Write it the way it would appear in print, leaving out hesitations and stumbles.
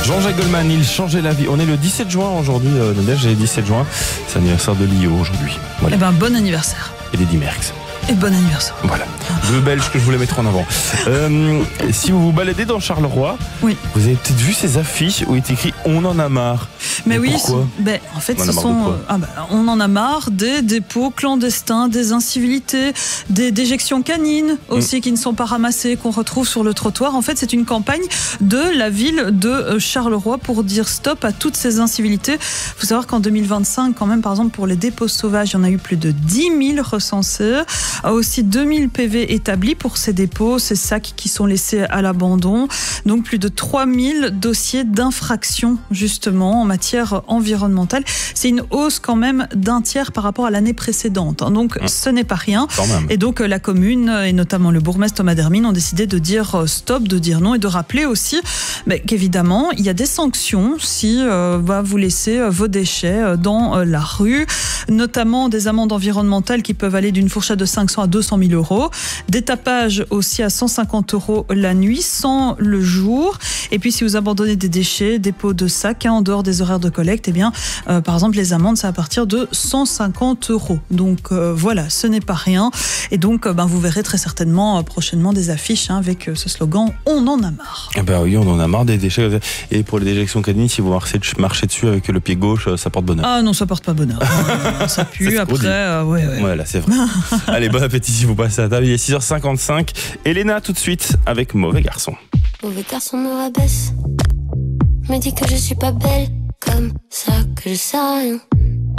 Jean-Jacques Goldman, il changeait la vie. On est le 17 juin aujourd'hui, Nadia, j'ai le 17 juin. C'est l'anniversaire de Lio aujourd'hui. Voilà. Eh ben, bon anniversaire. Et Lady Merckx. Et bon anniversaire. Voilà, deux Belges que je voulais mettre en avant. Si vous vous baladez dans Charleroi, oui. Vous avez peut-être vu ces affiches où il est écrit « On en a marre ». Mais oui, pourquoi en fait, on en a marre des dépôts clandestins, des incivilités, des déjections canines aussi qui ne sont pas ramassées, qu'on retrouve sur le trottoir. En fait, c'est une campagne de la ville de Charleroi pour dire stop à toutes ces incivilités. Il faut savoir qu'en 2025, quand même, par exemple, pour les dépôts sauvages, il y en a eu plus de 10 000 recensés. Aussi 2000 PV établis pour ces dépôts, ces sacs qui sont laissés à l'abandon. Donc plus de 3000 dossiers d'infraction justement en matière environnementale. C'est une hausse quand même d'un tiers par rapport à l'année précédente. Donc ce n'est pas rien. Et donc la commune et notamment le bourgmestre Thomas Dermine ont décidé de dire stop, de dire non et de rappeler aussi qu'évidemment il y a des sanctions si vous laissez vos déchets dans la rue, notamment des amendes environnementales qui peuvent aller d'une fourchette de 500 à 200 000 euros, des tapages aussi à 150 euros la nuit, sans le jour. Et puis si vous abandonnez des déchets, des pots de sacs en dehors des horaires de collecte, par exemple les amendes c'est à partir de 150 euros. Donc voilà, ce n'est pas rien. Et donc vous verrez très certainement prochainement des affiches avec ce slogan « On en a marre ». Oui, on en a marre des déchets. Et pour les déjections canines, si vous marchez dessus avec le pied gauche, ça porte bonheur. Ah non, ça porte pas bonheur. Ça pue après. Voilà, c'est vrai. Allez, bon appétit si vous passez à table. Il est 6h55. Elena tout de suite avec Mauvais Garçon. Mauvais garçon me rabaisse, me dit que je suis pas belle, comme ça que je sais rien.